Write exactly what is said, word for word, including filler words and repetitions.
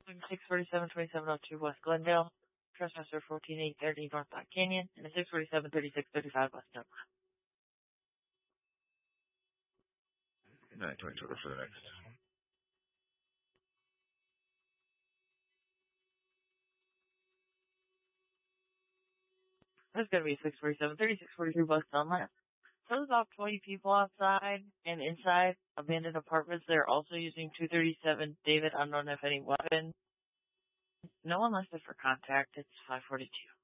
six forty-seven, twenty-seven oh two West Glendale. Trespasser fourteen eight thirty North Black Canyon. And a six forty-seven, thirty-six thirty-five West Oak. nine twenty total for the next. There's going to be a six forty-seven, thirty-six forty-three West Elmland. So there's about twenty people outside and inside abandoned apartments. They're also using two thirty-seven David, unknown if any weapon. No one listed for contact. It's five forty-two.